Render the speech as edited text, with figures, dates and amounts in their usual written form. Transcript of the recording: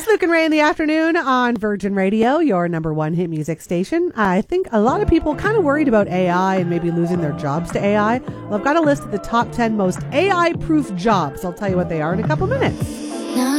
Luke and Ray in the afternoon on Virgin Radio, your number one hit music station. I think a lot of people kind of worried about AI and maybe losing their jobs to AI. Well, I've got a list of the top 10 most AI-proof jobs. I'll tell you what they are in a couple minutes.